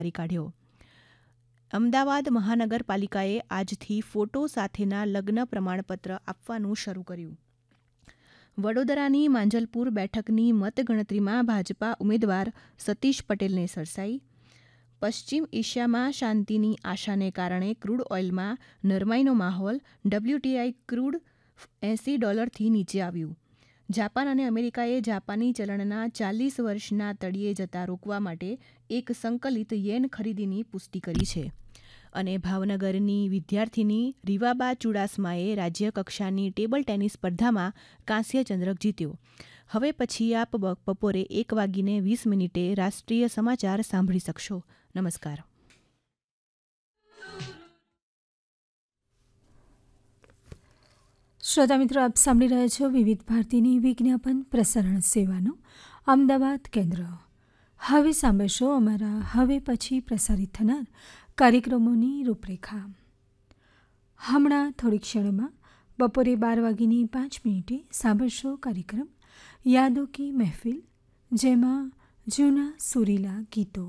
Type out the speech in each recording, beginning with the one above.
કાઢ્યો. અમદાવાદ મહાનગરપાલિકાએ આજથી ફોટો સાથેના લગ્ન પ્રમાણપત્ર આપવાનું શરૂ કર્યું. વડોદરાની માંજલપુર બેઠકની મતગણતરીમાં ભાજપા ઉમેદવાર સતીશ પટેલને સરસાઈ. પશ્ચિમ એશિયામાં શાંતિની આશાને કારણે ક્રૂડ ઓઇલમાં નરમાઈનો માહોલ. WTI ક્રૂડ $80થી નીચે આવ્યું. જાપાન અને અમેરિકાએ જાપાની ચલણના 40 વર્ષના તળિયે જતા રોકવા માટે એક સંકલિત યેન ખરીદીની પુષ્ટિ કરી છે. અને ભાવનગરની વિદ્યાર્થીની રીવાબા ચુડાસમાએ રાજ્યકક્ષાની ટેબલ ટેનિસ સ્પર્ધામાં કાંસ્ય ચંદ્રક જીત્યો. હવે પછી આપ બપોરે 1:20 રાષ્ટ્રીય સમાચાર સાંભળી શકશો. નમસ્કાર. શ્રોતા મિત્રો, આપ સાંભળી રહ્યા છો વિવિધ ભારતીની વિજ્ઞાપન પ્રસારણ સેવાનું અમદાવાદ કેન્દ્ર. હવે સાંભળશો અમારા હવે પછી પ્રસારિત થનાર કાર્યક્રમોની રૂપરેખા. હમણાં થોડી ક્ષણોમાં બપોરે 12:05 સાંભળશો કાર્યક્રમ યાદો કી મહેફિલ, જેમાં જૂના સુરીલા ગીતો.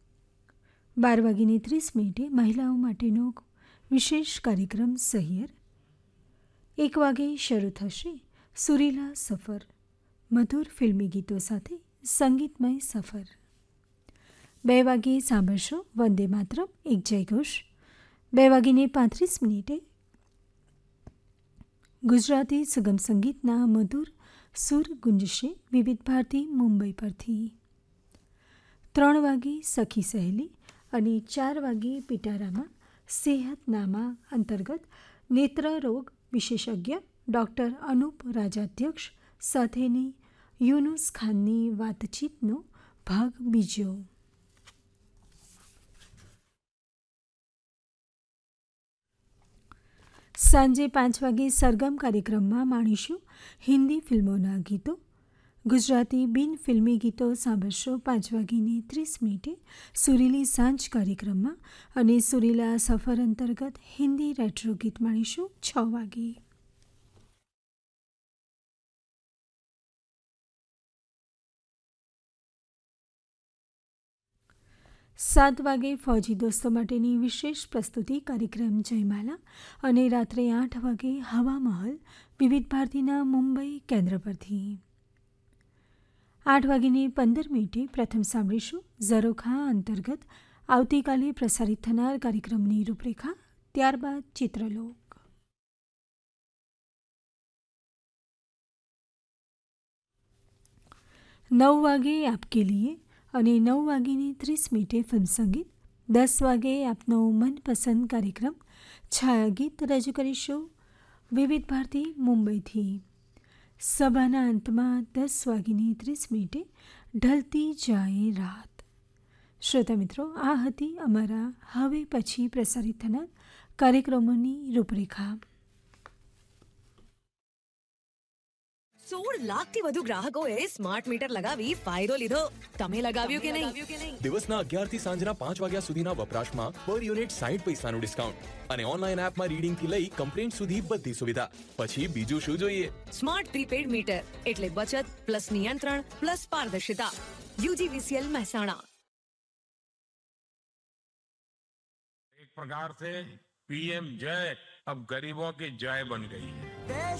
12:30 મહિલાઓ માટેનો વિશેષ કાર્યક્રમ સહિયર. 1 વાગે શરૂ થશે સુરીલા સફર, મધુર ફિલ્મી ગીતો સાથે સંગીતમય સફર. 2 વાગે સાંભળશો વંદે માતરમ, એક જયઘોષ. 2:35 ગુજરાતી સુગમ સંગીતના મધુર સુર ગુંજશે વિવિધ ભારતી મુંબઈ પરથી. 3 વાગે સખી સહેલી અને 4 વાગે પિટારામાં સેહતનામા અંતર્ગત નેત્ર રોગ વિશેષજ્ઞ ડૉક્ટર અનુપ રાજાધ્યક્ષ સાથેની યુનુસ ખાનની વાતચીતનો ભાગ બીજો. સાંજે 5 વાગે સરગમ કાર્યક્રમમાં માણીશું હિન્દી ફિલ્મોના ગીતો. ગુજરાતી બિન ફિલ્મી ગીતો સાંભળશો 5:30 સુરીલી સાંજ કાર્યક્રમમાં. અને સુરીલા સફર અંતર્ગત હિન્દી રેટ્રો ગીત માણીશું 6 વાગે. સાત વાગે ફૌજી દોસ્તો માટેની વિશેષ પ્રસ્તુતિ કાર્યક્રમ જયમાલા. અને રાત્રે 8 વાગે હવા મહલ વિવિધ ભારતીના મુંબઈ કેન્દ્ર પરથી. 8:15 પ્રથમ સાંભળીશું ઝરોખા અંતર્ગત આવતીકાલે પ્રસારિત થનાર કાર્યક્રમની રૂપરેખા. ત્યારબાદ ચિત્રલોક. 9 વાગે આપકે લીએ અને 9:30 ફિલ્મ સંગીત. 10 વાગે આપનો મનપસંદ કાર્યક્રમ છાયાગીત રજૂ કરીશું વિવિધ ભારતી મુંબઈથી. સભાના અંતમાં 10:30 ઢલતી જાય રાત. શ્રોતા મિત્રો, આ હતી અમારા હવે પછી પ્રસારિત થનાર કાર્યક્રમોની રૂપરેખા. 16 લાખથી વધુ ગ્રાહકોએ સ્માર્ટ મીટર લગાવી ફાયદો લીધો. તમે લગાવ્યું કે નહીં? દિવસના 11 થી સાંજના 5 વાગ્યા સુધીના વપરાશમાં પર યુનિટ 60 પૈસાનું ડિસ્કાઉન્ટ અને ઓનલાઈન એપમાં રીડિંગ થી લઈ કમ્પ્લેન્ટ સુધી બધી સુવિધા. પછી બીજું શું જોઈએ? સ્માર્ટ પ્રીપેડ મીટર એટલે બચત પ્લસ નિયંત્રણ પ્લસ પારદર્શિતા. UGVCL મહેસાણા. एक प्रकार से PM जय अब गरीबों की जय बन गई है.